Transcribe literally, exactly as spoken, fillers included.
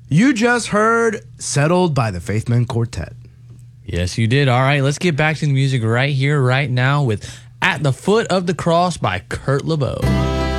You just heard Settled by the Faithman Quartet. Yes, you did. All right, let's get back to the music right here, right now with At the Foot of the Cross by Kurt LeBeau.